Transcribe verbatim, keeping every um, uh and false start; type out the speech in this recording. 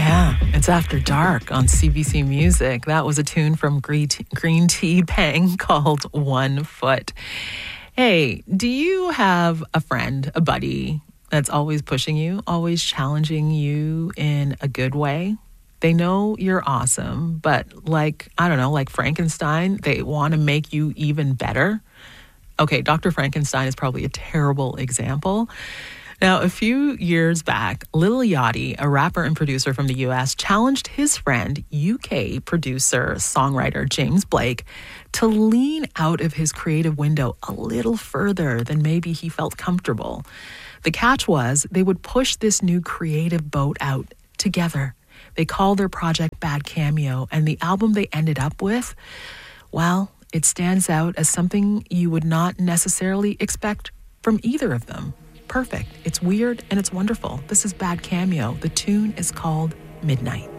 Yeah, it's After Dark on C B C Music. That was a tune from Green Tea, Green Tea Peng called One Foot. Hey, do you have a friend, a buddy that's always pushing you, always challenging you in a good way? They know you're awesome, but like, I don't know, like Frankenstein, they want to make you even better. Okay, Doctor Frankenstein is probably a terrible example. Now, a few years back, Lil Yachty, a rapper and producer from the U S, challenged his friend, U K producer, songwriter James Blake, to lean out of his creative window a little further than maybe he felt comfortable. The catch was they would push this new creative boat out together. They called their project Bad Cameo, and the album they ended up with, well, it stands out as something you would not necessarily expect from either of them. Perfect. It's weird and it's wonderful. This is Bad Cameo. The tune is called Midnight.